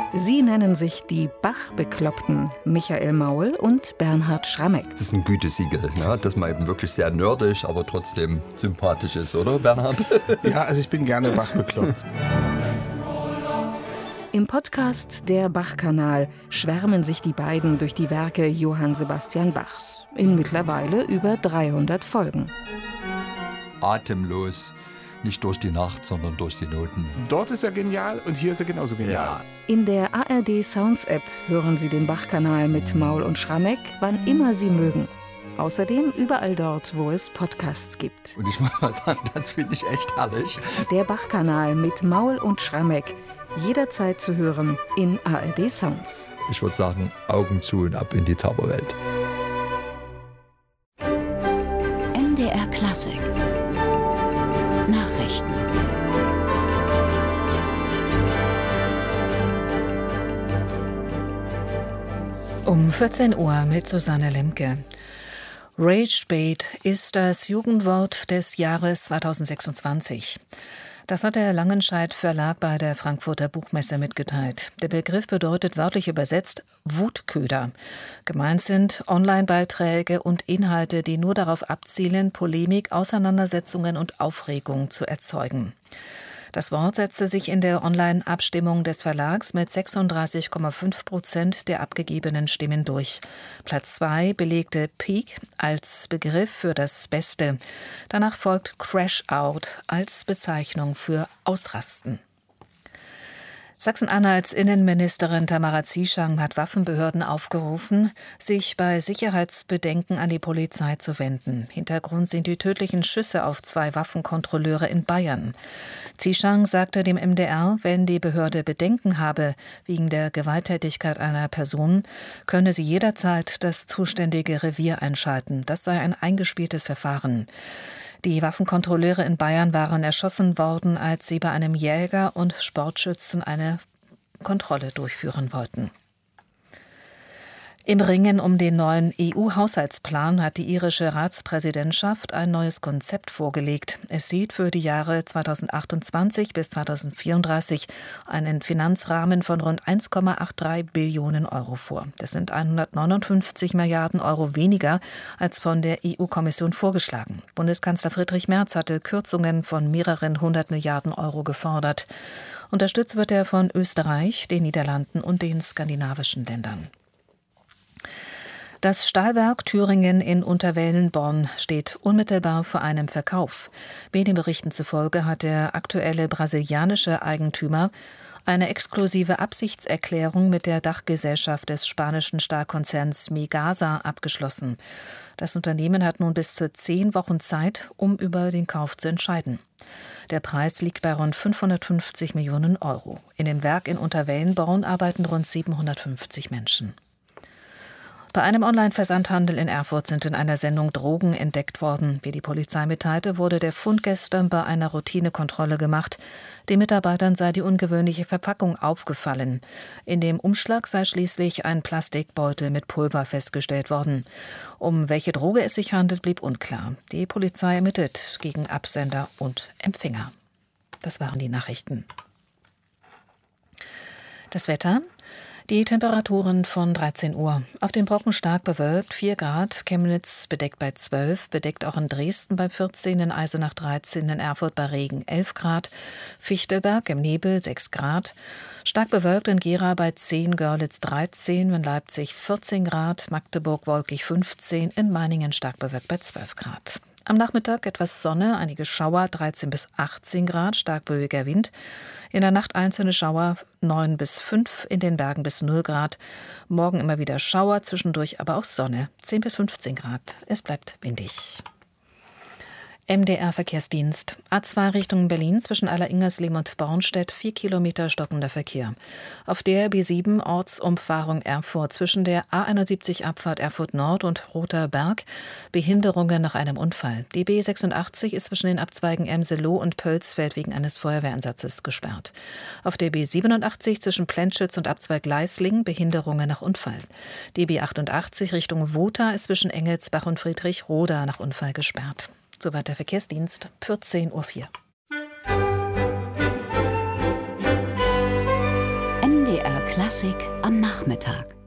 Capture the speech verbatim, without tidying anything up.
Sie nennen sich die Bach-Bekloppten, Michael Maul und Bernhard Schrammeck. Das ist ein Gütesiegel, ne? Dass man eben wirklich sehr nerdig, aber trotzdem sympathisch ist, oder Bernhard? Ja, also ich bin gerne Bach bekloppt. Im Podcast Der Bach-Kanal schwärmen sich die beiden durch die Werke Johann Sebastian Bachs in mittlerweile über dreihundert Folgen. Atemlos, nicht durch die Nacht, sondern durch die Noten. Dort ist er genial und hier ist er genauso genial. Ja. In der A R D Sounds App hören Sie den Bach-Kanal mit Maul und Schrammeck, wann immer Sie mögen. Außerdem überall dort, wo es Podcasts gibt. Und ich muss mal sagen, das finde ich echt herrlich. Der Bach-Kanal mit Maul und Schrammeck, jederzeit zu hören in A R D Sounds. Ich würde sagen, Augen zu und ab in die Zauberwelt. M D R Klassik Nachrichten. Um vierzehn Uhr mit Susanne Lemke. Ragebait ist das Jugendwort des Jahres zweitausendsechsundzwanzig. Das hat der Langenscheidt Verlag bei der Frankfurter Buchmesse mitgeteilt. Der Begriff bedeutet wörtlich übersetzt Wutköder. Gemeint sind Online-Beiträge und Inhalte, die nur darauf abzielen, Polemik, Auseinandersetzungen und Aufregung zu erzeugen. Das Wort setzte sich in der Online-Abstimmung des Verlags mit sechsunddreißig Komma fünf Prozent der abgegebenen Stimmen durch. Platz zwei belegte Peak als Begriff für das Beste. Danach folgt Crash-Out als Bezeichnung für Ausrasten. Sachsen-Anhalts Innenministerin Tamara Zieschang hat Waffenbehörden aufgerufen, sich bei Sicherheitsbedenken an die Polizei zu wenden. Hintergrund sind die tödlichen Schüsse auf zwei Waffenkontrolleure in Bayern. Zieschang sagte dem M D R, wenn die Behörde Bedenken habe wegen der Gewalttätigkeit einer Person, könne sie jederzeit das zuständige Revier einschalten. Das sei ein eingespieltes Verfahren. Die Waffenkontrolleure in Bayern waren erschossen worden, als sie bei einem Jäger und Sportschützen eine Kontrolle durchführen wollten. Im Ringen um den neuen E U-Haushaltsplan hat die irische Ratspräsidentschaft ein neues Konzept vorgelegt. Es sieht für die Jahre zweitausendachtundzwanzig bis zweitausendvierunddreißig einen Finanzrahmen von rund eins Komma dreiundachtzig Billionen Euro vor. Das sind hundertneunundfünfzig Milliarden Euro weniger als von der E U-Kommission vorgeschlagen. Bundeskanzler Friedrich Merz hatte Kürzungen von mehreren hundert Milliarden Euro gefordert. Unterstützt wird er von Österreich, den Niederlanden und den skandinavischen Ländern. Das Stahlwerk Thüringen in Unterwellenborn steht unmittelbar vor einem Verkauf. Medienberichten zufolge hat der aktuelle brasilianische Eigentümer eine exklusive Absichtserklärung mit der Dachgesellschaft des spanischen Stahlkonzerns Megasa abgeschlossen. Das Unternehmen hat nun bis zu zehn Wochen Zeit, um über den Kauf zu entscheiden. Der Preis liegt bei rund fünfhundertfünfzig Millionen Euro. In dem Werk in Unterwellenborn arbeiten rund siebenhundertfünfzig Menschen. Bei einem Online-Versandhandel in Erfurt sind in einer Sendung Drogen entdeckt worden. Wie die Polizei mitteilte, wurde der Fund gestern bei einer Routinekontrolle gemacht. Den Mitarbeitern sei die ungewöhnliche Verpackung aufgefallen. In dem Umschlag sei schließlich ein Plastikbeutel mit Pulver festgestellt worden. Um welche Droge es sich handelt, blieb unklar. Die Polizei ermittelt gegen Absender und Empfänger. Das waren die Nachrichten. Das Wetter. Die Temperaturen von dreizehn Uhr. Auf den Brocken stark bewölkt, vier Grad. Chemnitz bedeckt bei zwölf, bedeckt auch in Dresden bei vierzehn, in Eisenach dreizehn, in Erfurt bei Regen elf Grad. Fichtelberg im Nebel sechs Grad. Stark bewölkt in Gera bei zehn, Görlitz dreizehn, in Leipzig vierzehn Grad. Magdeburg wolkig fünfzehn, in Meiningen stark bewölkt bei zwölf Grad. Am Nachmittag etwas Sonne, einige Schauer, dreizehn bis achtzehn Grad, stark böiger Wind. In der Nacht einzelne Schauer, neun bis fünf, in den Bergen bis null Grad. Morgen immer wieder Schauer, zwischendurch aber auch Sonne, zehn bis fünfzehn Grad. Es bleibt windig. M D R-Verkehrsdienst. A zwei Richtung Berlin zwischen Aller-Ingerslehm und Bornstedt, vier Kilometer stockender Verkehr. Auf der B sieben Ortsumfahrung Erfurt zwischen der A einundsiebzig Abfahrt Erfurt Nord und Rother Berg Behinderungen nach einem Unfall. Die B sechsundachtzig ist zwischen den Abzweigen Emseloh und Pölsfeld wegen eines Feuerwehreinsatzes gesperrt. Auf der B siebenundachtzig zwischen Plentschütz und Abzweig Leisling Behinderungen nach Unfall. Die B achtundachtzig Richtung Wotha ist zwischen Engelsbach und Friedrichroda nach Unfall gesperrt. Soweit der Verkehrsdienst, vierzehn Uhr vier. M D R Klassik am Nachmittag.